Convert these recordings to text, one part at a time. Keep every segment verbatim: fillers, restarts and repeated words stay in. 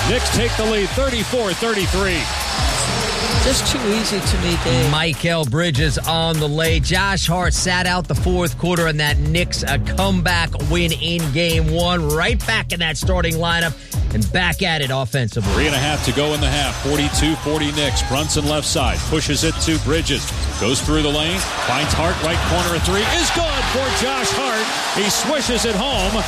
Knicks take the lead thirty-four thirty-three. Just too easy to me, Dave. Mikal Bridges on the lay. Josh Hart sat out the fourth quarter, and that Knicks a comeback win in game one. Right back in that starting lineup and back at it offensively. Three and a half to go in the half. forty-two forty Knicks. Brunson left side. Pushes it to Bridges. Goes through the lane. Finds Hart. Right corner. A three is good for Josh Hart. He swishes it home.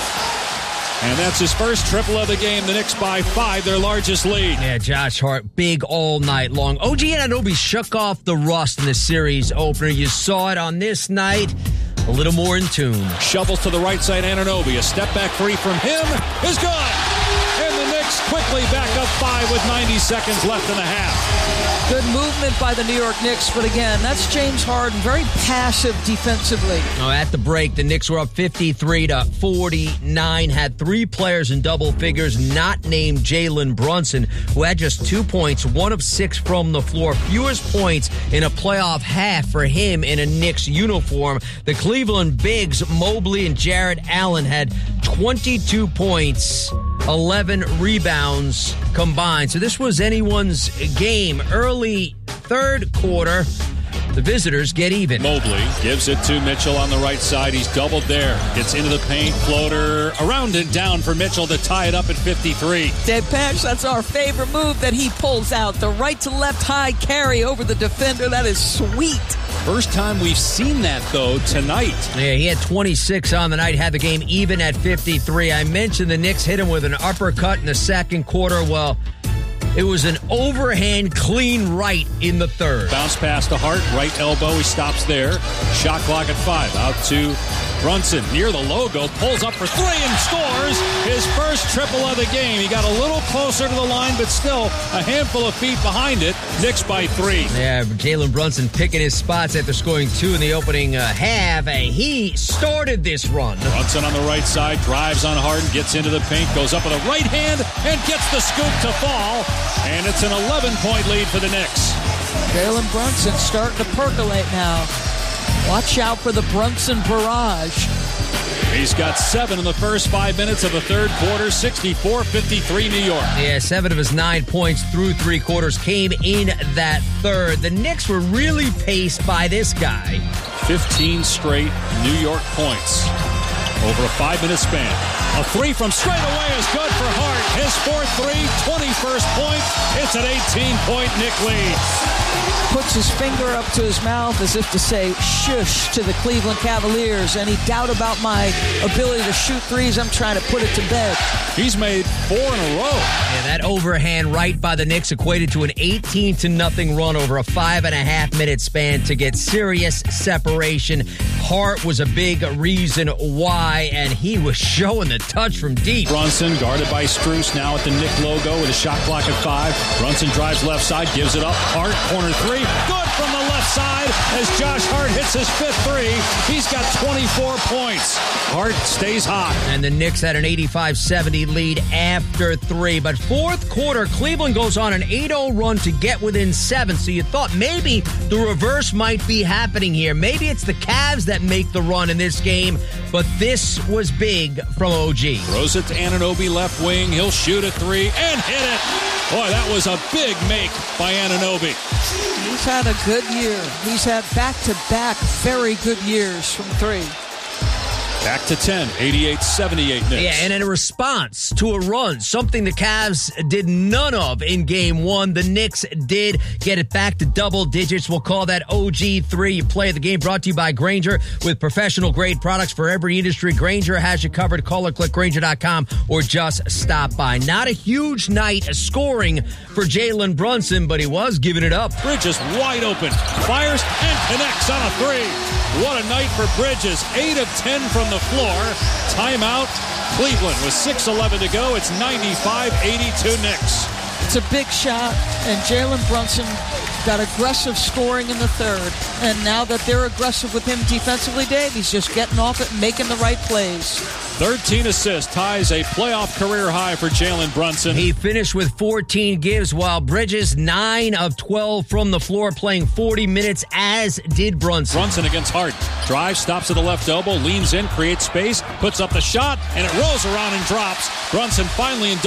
And that's his first triple of the game. The Knicks by five, their largest lead. Yeah, Josh Hart, big all night long. O G Anunoby shook off the rust in the series opener. You saw it on this night. A little more in tune. Shovels to the right side, Anunoby. A step back three from him is good. And the Knicks quickly back up five with ninety seconds left in the half. Good movement by the New York Knicks, but again, that's James Harden, very passive defensively. Oh, at the break, the Knicks were up fifty-three to forty-nine, had three players in double figures, not named Jalen Brunson, who had just two points, one of six from the floor, fewest points in a playoff half for him in a Knicks uniform. The Cleveland Bigs, Mobley and Jarrett Allen, had twenty-two points, eleven rebounds combined. So this was anyone's game. Early third quarter, the visitors get even. Mobley gives it to Mitchell on the right side. He's doubled there. Gets into the paint. Floater around and down for Mitchell to tie it up at fifty-three. Dave Pash, that's our favorite move that he pulls out. The right to left high carry over the defender. That is sweet. First time we've seen that, though, tonight. Yeah, he had twenty-six on the night, had the game even at fifty-three. I mentioned the Knicks hit him with an uppercut in the second quarter. Well, it was an overhand clean right in the third. Bounce pass to Hart, right elbow. He stops there. Shot clock at five. Out to Brunson near the logo. Pulls up for three and scores his first triple of the game. He got a little closer to the line, but still a handful of feet behind it. Knicks by three. Yeah, Jalen Brunson picking his spots after scoring two in the opening uh, half, and he started this run. Brunson on the right side, drives on Harden, gets into the paint, goes up with a right hand, and gets the scoop to fall. And it's an eleven-point lead for the Knicks. Jalen Brunson starting to percolate now. Watch out for the Brunson barrage. He's got seven in the first five minutes of the third quarter, sixty-four fifty-three New York. Yeah, seven of his nine points through three quarters came in that third. The Knicks were really paced by this guy. fifteen straight New York points over a five-minute span. A three from straight away is good for Hart. His fourth three, twenty-first point. It's an eighteen-point Knick lead. Puts his finger up to his mouth as if to say shush to the Cleveland Cavaliers. Any doubt about my ability to shoot threes, I'm trying to put it to bed. He's made four in a row. Yeah, that overhand right by the Knicks equated to an eighteen to nothing run over a five and a half minute span to get serious separation. Hart was a big reason why, and he was showing the touch from deep. Brunson guarded by Strus now at the Knick logo with a shot clock at five. Brunson drives left side, gives it up. Hart, corner three. Good from the left side as Josh Hart hits his fifth three. He's got twenty-four points. Hart stays hot. And the Knicks had an eighty-five seventy lead after three. But fourth quarter, Cleveland goes on an eight oh run to get within seven. So you thought maybe the reverse might be happening here. Maybe it's the Cavs that make the run in this game. But this was big from O G. Throws it to Anunoby, left wing. He'll shoot a three and hit it. Boy, that was a big make by Anunoby. He's had a good year. He's had back-to-back very good years from three. Back to ten, eighty-eight seventy-eight Knicks. Yeah, and in a response to a run, something the Cavs did none of in game one, the Knicks did get it back to double digits. We'll call that O G three. You play the game, brought to you by Grainger. With professional-grade products for every industry, Grainger has you covered. Call or click Grainger dot com or just stop by. Not a huge night scoring for Jalen Brunson, but he was giving it up. Bridges wide open, fires and connects on a three. What a night for Bridges. eight of ten from the floor. Timeout, Cleveland with six eleven to go. It's ninety-five eighty-two Knicks. It's a big shot, and Jalen Brunson got aggressive scoring in the third. And now that they're aggressive with him defensively, Dave, he's just getting off it and making the right plays. thirteen assists, ties a playoff career high for Jalen Brunson. He finished with fourteen gives, while Bridges, nine of twelve from the floor, playing forty minutes, as did Brunson. Brunson against Hart. Drive, stops at the left elbow, leans in, creates space, puts up the shot, and it rolls around and drops. Brunson finally in